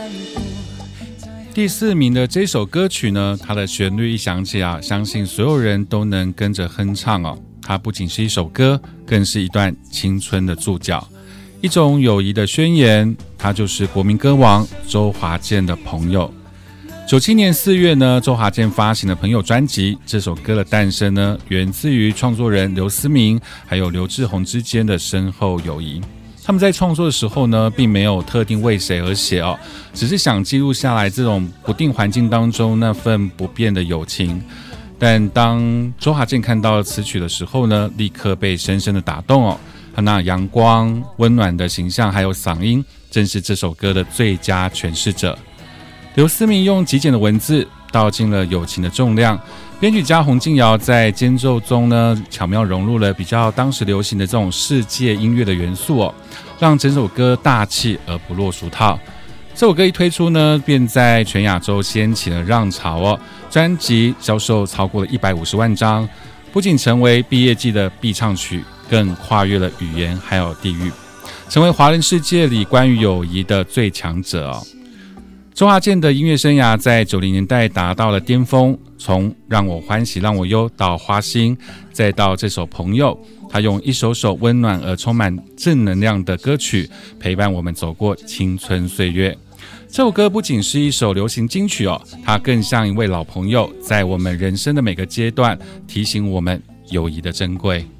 第4名的这首歌曲呢，它的旋律一响起啊，相信所有人都能跟着哼唱哦。它不仅是一首歌，更是一段青春的注脚，一种友谊的宣言。它就是国民歌王周华健的《朋友》。97年4月呢，周华健发行了《朋友》专辑。这首歌的诞生呢，源自于创作人刘思明还有刘志宏之间的深厚友谊。他们在创作的时候呢，并没有特定为谁而写哦，只是想记录下来这种不定环境当中那份不变的友情。但当周华健看到词曲的时候呢，立刻被深深的打动哦。他那阳光温暖的形象还有嗓音，正是这首歌的最佳诠释者。刘思明用极简的文字道尽了友情的重量，编曲家洪敬尧在间奏中呢，巧妙融入了比较当时流行的这种世界音乐的元素哦，让整首歌大气而不落俗套。这首歌一推出呢，便在全亚洲掀起了浪潮哦，专辑销售超过了150万张，不仅成为毕业季的必唱曲，更跨越了语言还有地域，成为华人世界里关于友谊的最强者哦。周华健的音乐生涯在90年代达到了巅峰，从让我欢喜让我忧到花心，再到这首朋友，他用一首首温暖而充满正能量的歌曲陪伴我们走过青春岁月。这首歌不仅是一首流行金曲哦，它更像一位老朋友，在我们人生的每个阶段提醒我们友谊的珍贵。